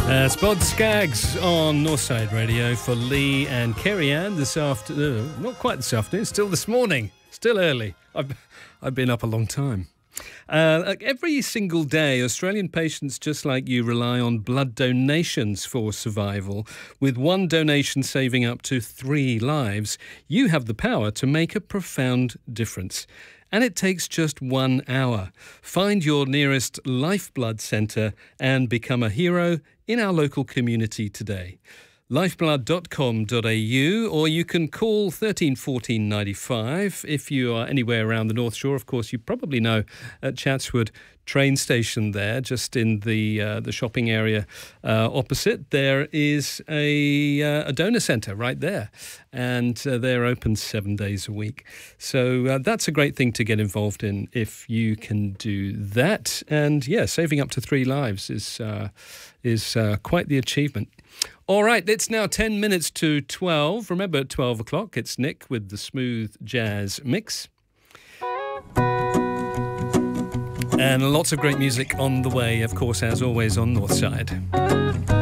Spod Skaggs on Northside Radio for Lee and Kerry Ann this afternoon. Not quite this afternoon, still this morning. Still early. I've been up a long time. Every single day, Australian patients just like you rely on blood donations for survival. With one donation saving up to 3 lives, you have the power to make a profound difference. And it takes just 1 hour. Find your nearest Lifeblood centre and become a hero in our local community today. Lifeblood.com.au, or you can call 13 14 95 if you are anywhere around the North Shore. Of course, you probably know at Chatswood train station there, just in the shopping area opposite, there is a donor centre right there, and they're open 7 days a week. So that's a great thing to get involved in if you can do that. And yeah, saving up to 3 lives is quite the achievement. All right, it's now 10 minutes to 12. Remember, at 12 o'clock, it's Nick with the Smooth Jazz Mix. And lots of great music on the way, of course, as always, on Northside.